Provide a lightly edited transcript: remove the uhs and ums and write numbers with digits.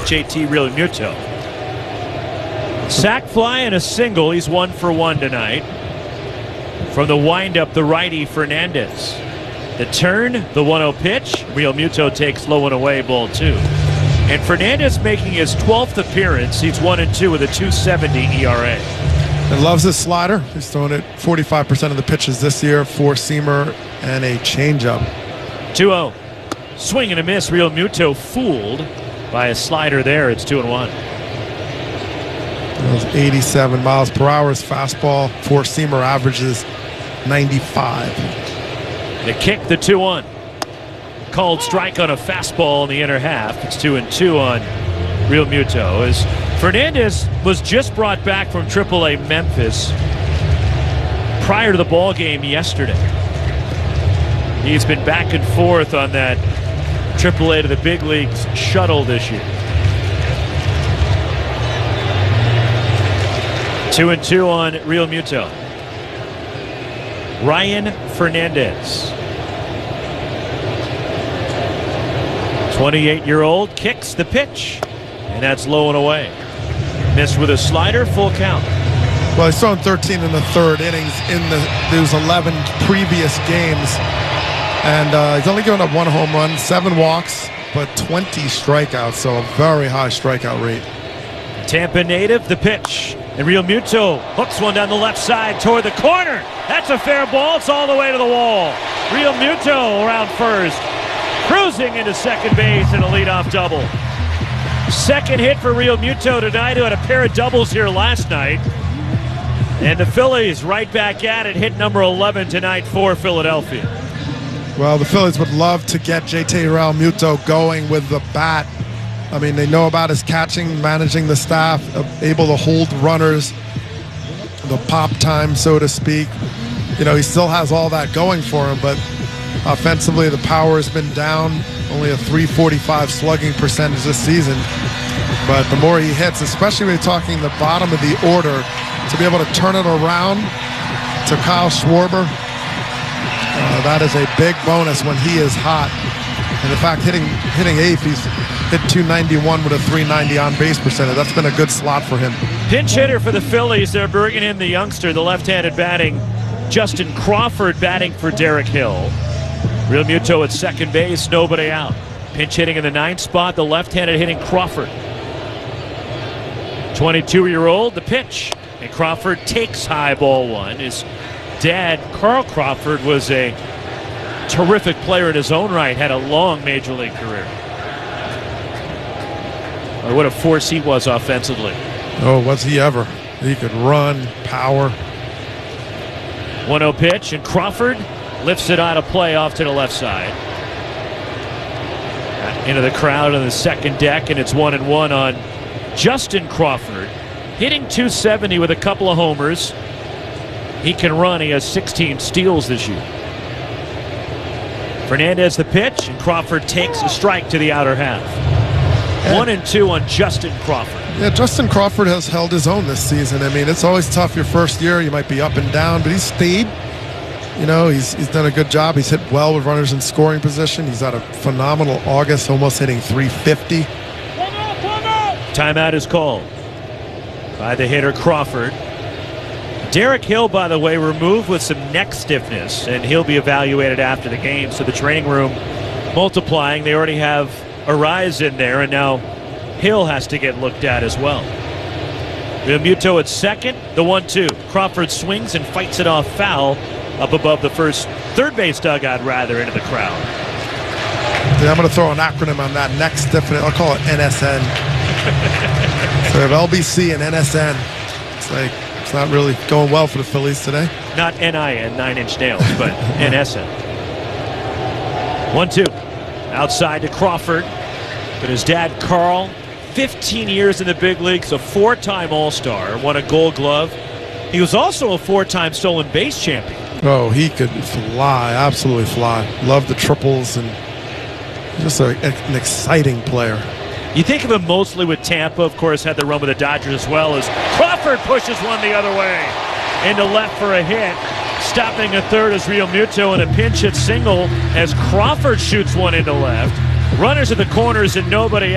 JT Realmuto. Sac fly and a single. He's 1 for 1 tonight. From the windup, the righty Fernandez. The turn, the 1-0 pitch. Realmuto takes low and away, ball 2. And Fernandez making his 12th appearance. He's 1-2 with a 2.70 ERA. And loves his slider. He's thrown it 45% of the pitches this year. 4-seamer and a changeup. 2-0. Swing and a miss. Realmuto fooled by a slider there. It's 2-1. That was 87 miles per hour. His fastball, 4-seamer averages 95. The kick, the 2-1. Called strike on a fastball in the inner half. It's 2-2 on Realmuto. As Fernandez was just brought back from AAA Memphis prior to the ball game yesterday. He's been back and forth on that AAA to the big leagues shuttle this year. 2-2 on Realmuto. Ryan Fernandez, 28-year-old, kicks the pitch, and that's low and away. Missed with a slider, full count. Well, he's thrown 13 in the third innings in those 11 previous games. And he's only given up 1 home run, 7 walks, but 20 strikeouts, so a very high strikeout rate. Tampa native, the pitch. And Realmuto hooks one down the left side toward the corner. That's a fair ball. It's all the way to the wall. Realmuto around first, cruising into second base in a leadoff double. Second hit for Realmuto tonight, who had a pair of doubles here last night. And the Phillies right back at it, hit number 11 tonight for Philadelphia. Well, the Phillies would love to get JT Realmuto going with the bat. I mean, they know about his catching, managing the staff, able to hold runners, the pop time, so to speak. You know, he still has all that going for him, but offensively, the power has been down. Only a .345 slugging percentage this season. But the more he hits, especially when you're talking the bottom of the order, to be able to turn it around to Kyle Schwarber, that is a big bonus when he is hot. And in fact, hitting eighth, he's hit .291 with a .390 on base percentage. That's been a good slot for him. Pinch hitter for the Phillies. They're bringing in the youngster, the left-handed batting Justin Crawford batting for Derek Hill. Realmuto at second base, nobody out. Pinch hitting in the 9th spot, the left-handed hitting Crawford. 22-year-old, the pitch. And Crawford takes high ball 1. His dad, Carl Crawford, was a terrific player in his own right, had a long major league career. Or what a force he was offensively. Oh, was he ever. He could run, power. 1-0 pitch, and Crawford lifts it out of play off to the left side. Into the crowd on the second deck, and it's 1-1 on Justin Crawford. Hitting .270 with a couple of homers. He can run. He has 16 steals this year. Fernandez the pitch, and Crawford takes a strike to the outer half. 1-2 on Justin Crawford. Yeah, Justin Crawford has held his own this season. I mean, it's always tough your first year. You might be up and down, but he's stayed. You know, he's done a good job. He's hit well with runners in scoring position. He's had a phenomenal August, almost hitting .350. Timeout is called by the hitter Crawford. Derek Hill, by the way, removed with some neck stiffness, and he'll be evaluated after the game. So the training room multiplying. They already have Arise in there, and now Hill has to get looked at as well. Realmuto at second, the 1-2. Crawford swings and fights it off foul up above the third base dugout, rather, into the crowd. Yeah, I'm going to throw an acronym on that, neck stiffness. I'll call it NSN. So we have LBC and NSN. It's like, it's not really going well for the Phillies today. Not NIN, 9-inch nails, but NSN. 1-2. Outside to Crawford. But his dad, Carl, 15 years in the big leagues, a 4-time All-Star, won a Gold Glove. He was also a 4-time stolen base champion. Oh, he could fly, absolutely fly. Love the triples, and just an exciting player. You think of him mostly with Tampa, of course, had the run with the Dodgers as well, as Crawford pushes one the other way into left for a hit. Stopping a third is Realmuto, and a pinch hit single as Crawford shoots one into left. Runners at the corners and nobody